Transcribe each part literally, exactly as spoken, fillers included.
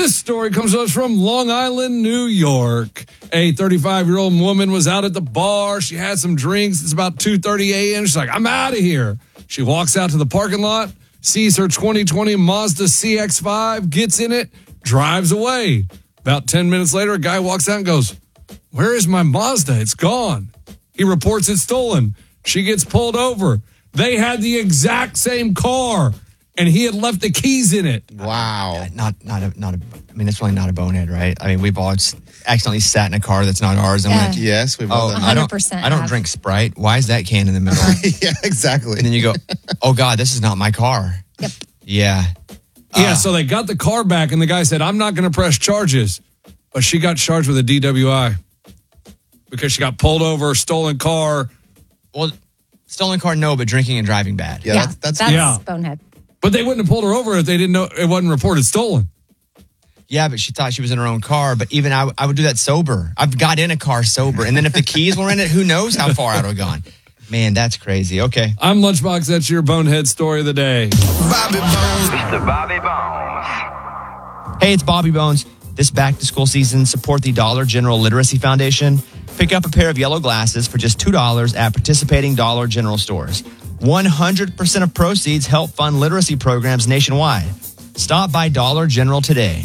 This story comes to us from Long Island, New York. A thirty-five-year-old woman was out at the bar. She had some drinks. It's about two thirty a.m. She's like, I'm out of here. She walks out to the parking lot, sees her twenty twenty Mazda C X five, gets in it, drives away. About ten minutes later, a guy walks out and goes, where is my Mazda? It's gone. He reports it's stolen. She gets pulled over. They had the exact same car, and he had left the keys in it. Wow. Yeah, not, not, a, not a, I mean, it's really not a bonehead, right? I mean, we've all accidentally sat in a car that's not ours. And Yeah. went, Yes, we've oh, all done I don't, one hundred percent I don't have. drink Sprite. Why is that can in the middle? Yeah, exactly. And then you go, oh, God, this is not my car. Yep. Yeah. Yeah, Uh, so they got the car back, and the guy said, I'm not going to press charges. But she got charged with a D W I because she got pulled over, stolen car. Well, stolen car, no, but drinking and driving bad. Yeah, that's, that's, that's yeah. bonehead. But they wouldn't have pulled her over if they didn't know it wasn't reported stolen. Yeah, but she thought she was in her own car. But even I, I would do that sober. I've got in a car sober. And then if the keys were in it, who knows how far I would have gone. Man, that's crazy. Okay. I'm Lunchbox. That's your bonehead story of the day. Bobby Bones. Mister Bobby Bones. Hey, it's Bobby Bones. This back-to-school season, support the Dollar General Literacy Foundation. Pick up a pair of yellow glasses for just two dollars at participating Dollar General stores. one hundred percent of proceeds help fund literacy programs nationwide. Stop by Dollar General today.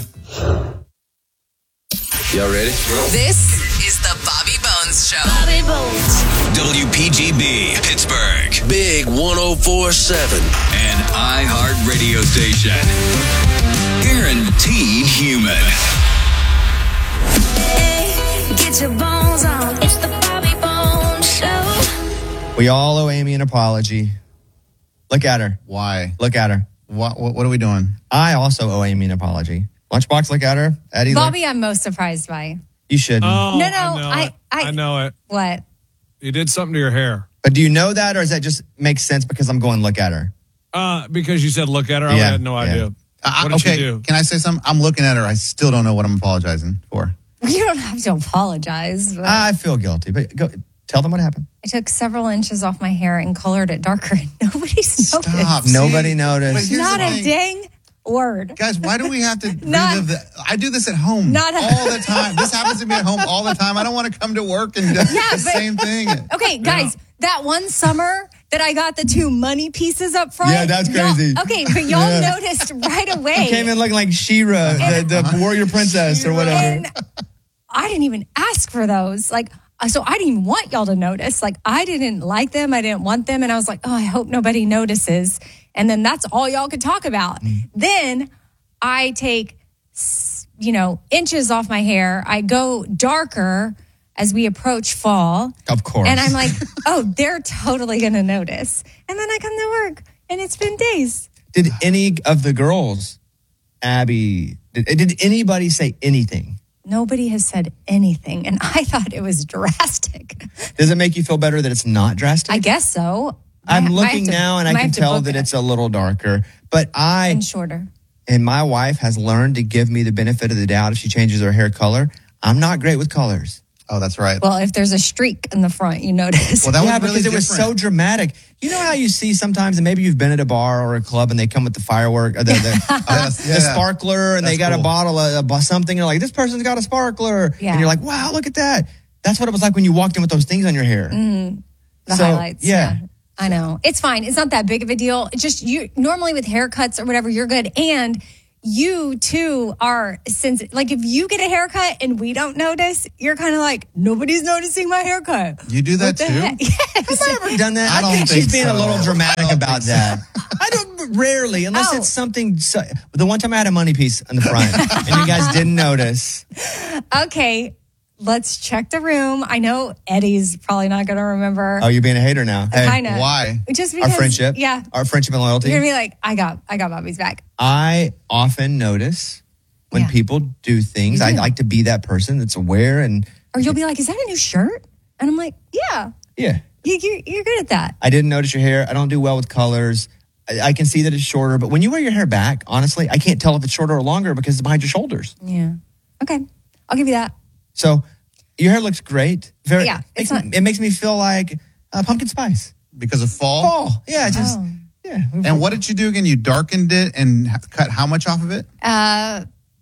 Y'all ready? This is the Bobby Bones Show. Bobby Bones. W P G B, Pittsburgh. Big one oh four point seven. And iHeart Radio Station. Guaranteed human. Hey, get your bones on. It's the Bobby Bones Show. We all owe Amy an apology. Look at her. why? Look at her. What, what, what are we doing? I also owe Amy an apology. Lunchbox, look at her. Eddie, Bobby, look. I'm most surprised by. You shouldn't. Oh, No, no, I know, I- it. I- I know it. What? You did something to your hair. But do you know that, or does that just make sense because I'm going look at her? Uh, because you said look at her, I Yeah, had no yeah. idea. Uh, What did she okay, do? can I say something? I'm looking at her. I still don't know what I'm apologizing for. You don't have to apologize. But I feel guilty, but go tell them what happened. I took several inches off my hair and colored it darker, and nobody's noticed. Stop. Nobody See? noticed. But here's Not the a thing. dang word. Guys, why do we have to Not- relive the? I do this at home Not a- all the time. This happens to me at home all the time. I don't want to come to work and do Yeah, the but- same thing. Okay, guys, that one summer that I got the two money pieces up front. Yeah, that's y'all- crazy. Okay, but y'all noticed right away. Came in looking like She-Ra, the, the warrior princess or whatever. And I didn't even ask for those. Like, so I didn't even want y'all to notice. Like, I didn't like them. I didn't want them. And I was like, oh, I hope nobody notices. And then that's all y'all could talk about. Mm. Then I take, you know, inches off my hair. I go darker as we approach fall. Of course. And I'm like, oh, they're totally going to notice. And then I come to work and it's been days. Did any of the girls, Abby, did, did anybody say anything? Nobody has said anything. And I thought it was drastic. Does it make you feel better that it's not drastic? I guess so. I'm I- might looking have to- now and I might can have to tell book that it. it's a little darker. But I, and shorter. and my wife has learned to give me the benefit of the doubt if she changes her hair color. I'm not great with colors. Oh, that's right. Well, if there's a streak in the front, you notice. Well, that yeah, was really because it was different. so dramatic. You know how you see sometimes, and maybe you've been at a bar or a club, and they come with the firework, or the, the, Yes, the yeah. sparkler, and they That's got a cool. bottle of of something. You're like, this person's got a sparkler, Yeah. and you're like, wow, look at that. That's what it was like when you walked in with those things on your hair. the so, highlights. yeah. I know. It's fine. It's not that big of a deal. It's just you normally with haircuts or whatever, you're good. And you too are sensitive. Like if you get a haircut and we don't notice, you're kind of like, nobody's noticing my haircut. You do that What the too? heck? Yes. Have I ever done that? I don't think think she's being so. a little dramatic I don't about think so. that. I don't rarely, unless Oh. it's something. So, the one time I had a money piece in the front, and you guys didn't notice. Okay. Let's check the room. I know Eddie's probably not going to remember. Oh, you're being a hater now. Hey, Kind of. why? Just our because. friendship, Yeah. our friendship and loyalty. You're going to be like, I got, I got Bobby's back. I often notice when Yeah. people do things. You I do. like to be that person that's aware and Or you'll be like, is that a new shirt? And I'm like, yeah, yeah. you, you, you're good at that. I didn't notice your hair. I don't do well with colors. I, I can see that it's shorter, but when you wear your hair back, honestly, I can't tell if it's shorter or longer because it's behind your shoulders. Yeah. Okay. I'll give you that. So your hair looks great. Very, Yeah, it's makes- not- it makes me feel like uh, pumpkin spice. Because of fall? Fall. Yeah, just Oh. yeah. And what did you do again? You darkened it and ha- cut how much off of it? Uh,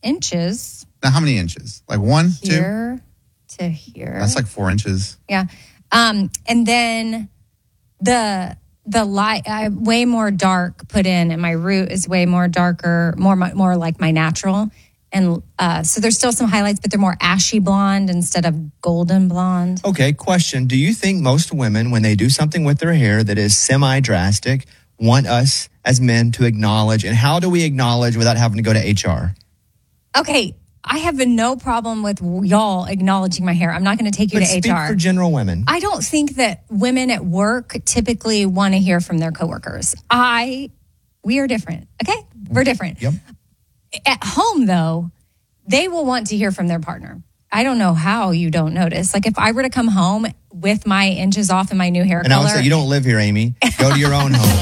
inches. Now, how many inches? Like one, two? Here to here. That's like four inches. Yeah. Um, and then the the light, I way more dark put in, and my root is way more darker, more more like my natural. And uh, so there's still some highlights, but they're more ashy blonde instead of golden blonde. Okay, question. Do you think most women, when they do something with their hair that is semi-drastic, want us as men to acknowledge? And how do we acknowledge without having to go to H R? Okay, I have no problem with y'all acknowledging my hair. I'm not going to take you But to speak H R. for general women. I don't think that women at work typically want to hear from their coworkers. I, we are different. Okay, we're different. Yep. At home, though, they will want to hear from their partner. I don't know how you don't notice. Like if I were to come home with my inches off and my new hair And color. I would say, you don't live here, Amy. Go to your own home.